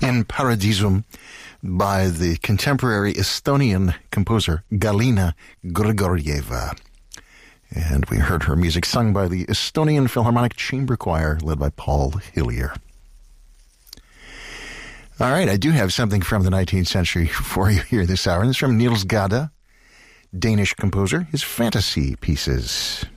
in Paradisum by the contemporary Estonian composer Galina Grigorieva. And we heard her music sung by the Estonian Philharmonic Chamber Choir led by Paul Hillier. All right, I do have something from the 19th century for you here this hour. This is from Niels Gade, Danish composer, his fantasy pieces.